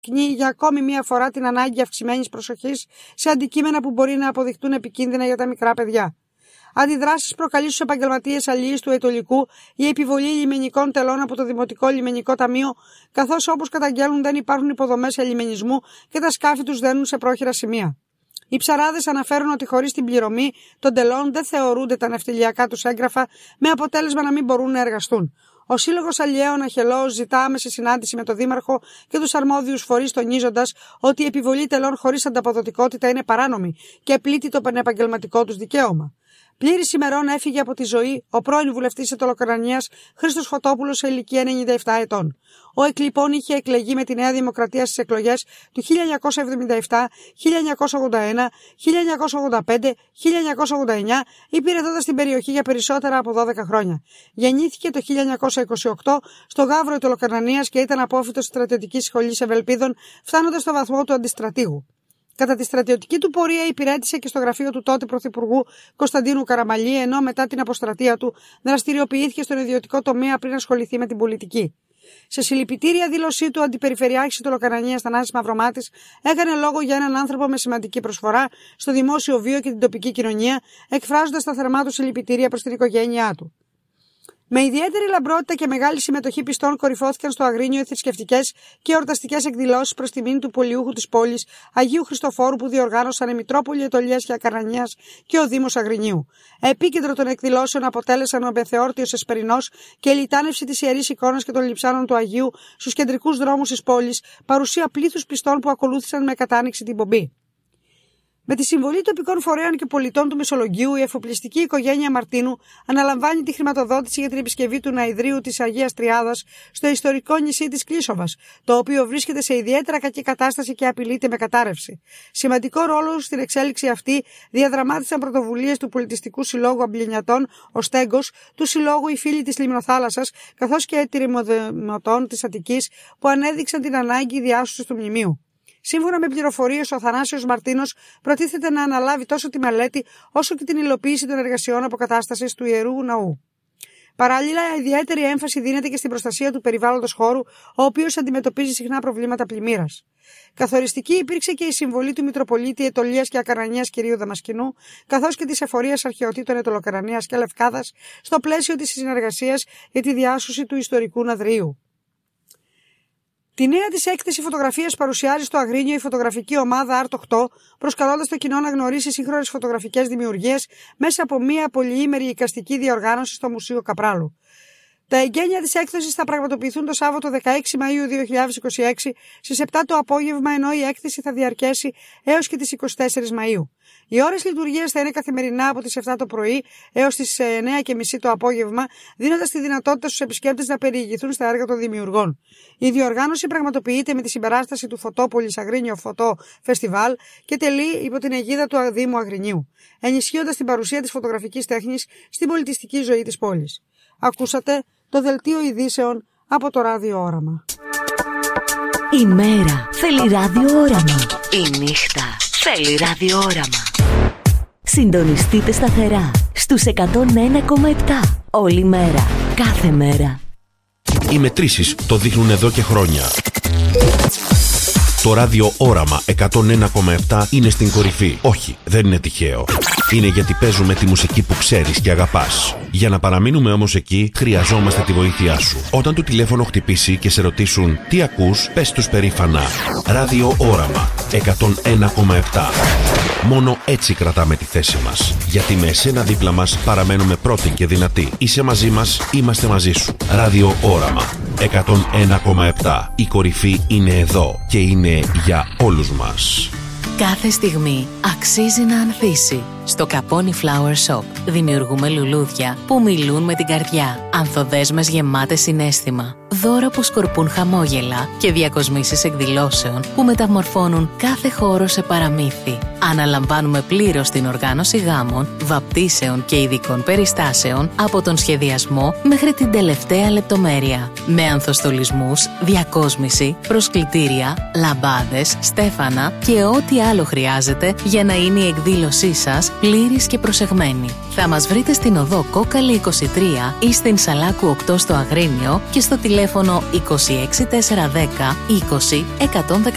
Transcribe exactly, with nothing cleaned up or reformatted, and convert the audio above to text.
αποδεικνύει για ακόμη μία φορά την ανάγκη αυξημένης προσοχής σε αντικείμενα που μπορεί να αποδειχτούν επικίνδυνα για τα μικρά παιδιά. Αντιδράσεις προκαλεί στους επαγγελματίες αλληλείς του Αιτωλικού η επιβολή λιμενικών τελών από το Δημοτικό Λιμενικό Ταμείο, καθώς όπως καταγγέλνουν δεν υπάρχουν υποδομές ελιμενισμού και τα σκάφη τους δένουν σε πρόχειρα σημεία. Οι ψαράδες αναφέρουν ότι χωρίς την πληρωμή των τελών δεν θεωρούνται τα ναυτιλιακά τους έγγραφα, με αποτέλεσμα να μην μπορούν να εργαστούν. Ο Σύλλογος Αλλιέων Αχελώος ζητά άμεση συνάντηση με τον Δήμαρχο και τους αρμόδιους φορείς, τονίζοντας ότι η επιβολή τελών χωρίς ανταποδοτικότητα είναι παράνομη και πλήττει το πανεπαγγελματικό τους δικαίωμα. Πλήρης ημερών έφυγε από τη ζωή ο πρώην βουλευτής Αιτωλοκρανίας Χρήστος Φωτόπουλος σε ηλικία ενενήντα επτά ετών. Ο Εκλειπών είχε εκλεγεί με τη Νέα Δημοκρατία στις εκλογές του χίλια εννιακόσια εβδομήντα επτά, χίλια εννιακόσια ογδόντα ένα, χίλια εννιακόσια ογδόντα πέντε, χίλια εννιακόσια ογδόντα εννιά, υπηρετώντας την περιοχή για περισσότερα από δώδεκα χρόνια. Γεννήθηκε το χίλια εννιακόσια είκοσι οκτώ στο Γαύρο Αιτωλοκρανίας και ήταν απόφοιτος στρατιωτικής σχολής Ευελπίδων, φτάνοντας στο βαθμό του αντιστρατήγου. Κατά τη στρατιωτική του πορεία υπηρέτησε και στο γραφείο του τότε Πρωθυπουργού Κωνσταντίνου Καραμαλή, ενώ μετά την αποστρατεία του δραστηριοποιήθηκε στον ιδιωτικό τομέα πριν ασχοληθεί με την πολιτική. Σε συλληπιτήρια δήλωσή του, ο Αντιπεριφερειάρχης Αιτωλοκρανίας Θανάσης Μαυρομάτης έκανε λόγο για έναν άνθρωπο με σημαντική προσφορά στο δημόσιο βίο και την τοπική κοινωνία, εκφράζοντας τα θερμά του συλληπιτήρια προς την οικογένειά του. Με ιδιαίτερη λαμπρότητα και μεγάλη συμμετοχή πιστών κορυφώθηκαν στο Αγρίνιο οι θρησκευτικές και εορταστικές εκδηλώσεις προς τιμήν του πολιούχου της πόλης Αγίου Χριστοφόρου που διοργάνωσαν η Μητρόπολη Αιτωλίας και Ακαρνανίας και ο Δήμος Αγρινίου. Επίκεντρο των εκδηλώσεων αποτέλεσαν ο Μπεθεόρτιος Εσπερινός και η λιτάνευση της Ιερής Εικόνας και των λειψάνων του Αγίου στους κεντρικούς δρόμους της πόλης, παρουσία πλήθους πιστών που ακολούθησαν με κατάνοιξη την πομπή. Με τη συμβολή τοπικών φορέων και πολιτών του Μεσολογγίου, η εφοπλιστική οικογένεια Μαρτίνου αναλαμβάνει τη χρηματοδότηση για την επισκευή του Ναηδρίου της Αγίας Τριάδας στο ιστορικό νησί της Κλίσοβας, το οποίο βρίσκεται σε ιδιαίτερα κακή κατάσταση και απειλείται με κατάρρευση. Σημαντικό ρόλο στην εξέλιξη αυτή διαδραμάτισαν πρωτοβουλίες του Πολιτιστικού Συλλόγου Αμπλινιατών, ο Στέγκος, του Συλλόγου Οι Φίλοι της Λιμνοθάλασσας, καθώς και εταιρημοδημοτών της Αττικής, που ανέδειξαν την ανάγκη διάσωσης του μνημείου. Σύμφωνα με πληροφορίες, ο Θανάσιος Μαρτίνος προτίθεται να αναλάβει τόσο τη μελέτη όσο και την υλοποίηση των εργασιών αποκατάστασης του Ιερού Ναού. Παράλληλα, ιδιαίτερη έμφαση δίνεται και στην προστασία του περιβάλλοντος χώρου, ο οποίος αντιμετωπίζει συχνά προβλήματα πλημμύρας. Καθοριστική υπήρξε και η συμβολή του Μητροπολίτη Αιτωλίας και Ακαρνανίας κ. Δαμασκηνού, καθώς και της Εφορίας Αρχαιοτήτων Αιτωλοκρανίας και Λευκάδας, στο πλαίσιο της συνεργασίας για τη διάσωση του ιστορικού Ναδρίου. Τη νέα της έκθεση φωτογραφίας παρουσιάζει στο Αγρίνιο η φωτογραφική ομάδα Άρτ οκτώ, προσκαλώντας το κοινό να γνωρίσει σύγχρονες φωτογραφικές δημιουργίες μέσα από μια πολυήμερη εικαστική διοργάνωση στο Μουσείο Καπράλου. Τα εγγένεια της έκθεσης θα πραγματοποιηθούν το Σάββατο δεκαέξι Μαΐου δύο χιλιάδες είκοσι έξι στις επτά το απόγευμα, ενώ η έκθεση θα διαρκέσει έως και τις εικοστή Μαΐου. Οι ώρες λειτουργίας θα είναι καθημερινά από τις επτά το πρωί έως τις εννιά και μισή το απόγευμα, δίνοντας τη δυνατότητα στους επισκέπτες να περιηγηθούν στα έργα των δημιουργών. Η διοργάνωση πραγματοποιείται με τη συμπεράσταση του Φωτόπολης Αγρίνιο Φωτό Φεστιβάλ και τελεί υπό την αιγίδα του Δήμου Αγρινίου, ενισχύοντας την παρουσία της φωτογραφικής τέχνης στην πολιτιστική ζωή της πόλης. Ακούσατε το δελτίο ειδήσεων από το Ράδιο Όραμα. Η μέρα θέλει ράδιο όραμα. Η νύχτα θέλει ράδιο όραμα. Συντονιστείτε σταθερά στους εκατόν ένα κόμμα επτά. Όλη μέρα, κάθε μέρα. Οι μετρήσεις το δείχνουν εδώ και χρόνια. Το Ράδιο Όραμα εκατόν ένα κόμμα επτά είναι στην κορυφή. Όχι, δεν είναι τυχαίο. Είναι γιατί παίζουμε τη μουσική που ξέρεις και αγαπάς. Για να παραμείνουμε όμως εκεί, χρειαζόμαστε τη βοήθειά σου. Όταν το τηλέφωνο χτυπήσει και σε ρωτήσουν τι ακούς, πες τους περήφανα Ράδιο Όραμα εκατόν ένα κόμμα επτά. Μόνο έτσι κρατάμε τη θέση μας. Γιατί με εσένα δίπλα μας παραμένουμε πρώτοι και δυνατοί. Είσαι μαζί μας, είμαστε μαζί σου. Ράδιο Όραμα εκατόν ένα κόμμα επτά. Η κορυφή είναι εδώ και είναι για όλους μας. Κάθε στιγμή αξίζει να ανθίσει. Στο Caponi Flower Shop δημιουργούμε λουλούδια που μιλούν με την καρδιά. Ανθοδέσμες γεμάτες συναίσθημα. Δώρα που σκορπούν χαμόγελα και διακοσμήσεις εκδηλώσεων που μεταμορφώνουν κάθε χώρο σε παραμύθι. Αναλαμβάνουμε πλήρως την οργάνωση γάμων, βαπτίσεων και ειδικών περιστάσεων από τον σχεδιασμό μέχρι την τελευταία λεπτομέρεια. Με ανθοστολισμούς, διακόσμηση, προσκλητήρια, λαμπάδες, στέφανα και ό,τι άλλο χρειάζεται για να είναι η εκδήλωσή σας πλήρης και προσεγμένη. Θα μας βρείτε στην οδό Κόκαλη είκοσι τρία ή στην Σαλάκου οκτώ στο Αγρίνιο και στο τηλέφωνο είκοσι έξι τετρακόσια δέκα είκοσι εκατόν δεκατρία.